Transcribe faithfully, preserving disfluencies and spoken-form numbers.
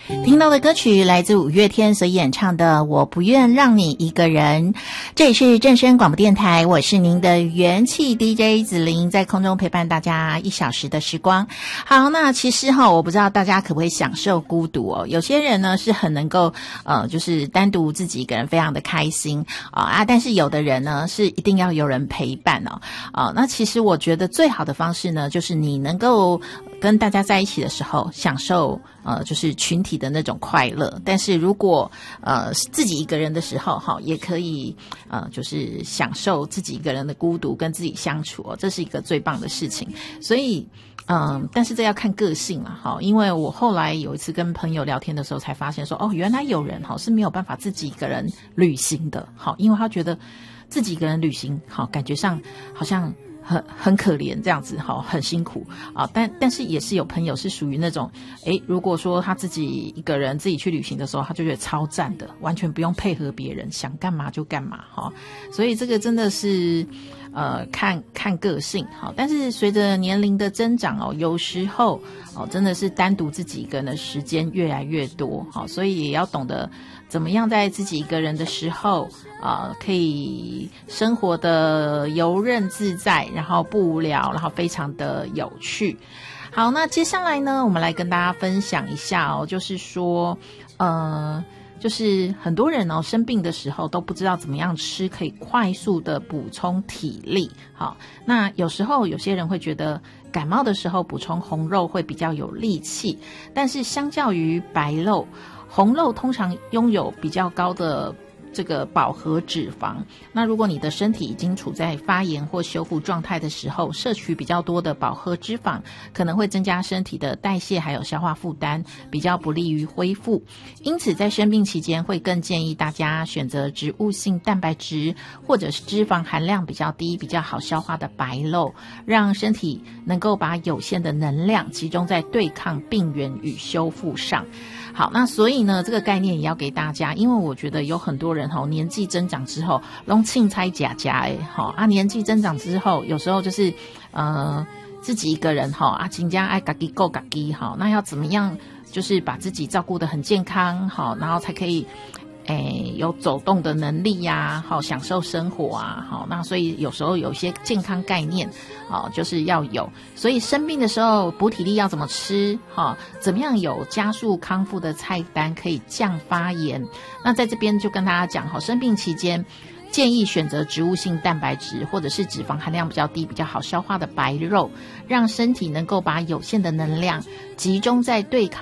听到的歌曲来自五月天所演唱的《我不愿让你一个人》，这里是正声广播电台，我是您的元气 D J 子琳，在空中陪伴大家一小时的时光。好，那其实哈，我不知道大家可不可以享受孤独哦？有些人呢是很能够呃，就是单独自己一个人非常的开心啊啊，但是有的人呢是一定要有人陪伴哦啊。那其实我觉得最好的方式呢，就是你能够跟大家在一起的时候享受呃就是群体的那种快乐，但是如果呃自己一个人的时候哈，也可以呃就是享受自己一个人的孤独，跟自己相处哦，这是一个最棒的事情。所以嗯、呃，但是这要看个性啦哈，因为我后来有一次跟朋友聊天的时候才发现说，哦，原来有人哈是没有办法自己一个人旅行的，好，因为他觉得自己一个人旅行好，感觉上好像很很可怜这样子，好，很辛苦啊。但但是也是有朋友是属于那种，诶，如果说他自己一个人自己去旅行的时候，他就觉得超赞的，完全不用配合别人，想干嘛就干嘛哈。所以这个真的是呃看看个性好。但是随着年龄的增长哦，有时候哦真的是单独自己一个人的时间越来越多，好，所以也要懂得怎么样在自己一个人的时候啊、呃，可以生活的游刃自在，然后不无聊，然后非常的有趣。好，那接下来呢，我们来跟大家分享一下哦，就是说，呃，就是很多人哦生病的时候都不知道怎么样吃可以快速的补充体力。好，那有时候有些人会觉得感冒的时候补充红肉会比较有力气，但是相较于白肉，红肉通常拥有比较高的这个饱和脂肪，那如果你的身体已经处在发炎或修复状态的时候，摄取比较多的饱和脂肪可能会增加身体的代谢还有消化负担，比较不利于恢复。因此在生病期间会更建议大家选择植物性蛋白质或者是脂肪含量比较低比较好消化的白肉，让身体能够把有限的能量集中在对抗病原与修复上。好，那所以呢这个概念也要给大家，因为我觉得有很多人吼年纪增长之后拢凊彩假假诶吼啊，年纪增长之后有时候就是呃自己一个人吼啊，真正爱家己顾家己吼，那要怎么样就是把自己照顾得很健康好，然后才可以诶有走动的能力呀、啊，好享受生活啊，好，那所以有时候有一些健康概念，好就是要有，所以生病的时候补体力要怎么吃，好，怎么样有加速康复的菜单可以降发炎。那在这边就跟大家讲，好，生病期间建议选择植物性蛋白质或者是脂肪含量比较低比较好消化的白肉，让身体能够把有限的能量集中在对抗